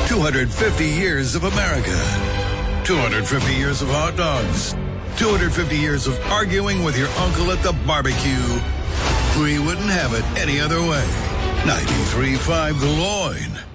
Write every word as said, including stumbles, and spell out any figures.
two hundred fifty years of America. two hundred fifty years of hot dogs. two hundred fifty years of arguing with your uncle at the barbecue. We wouldn't have it any other way. ninety-three point five The Loin.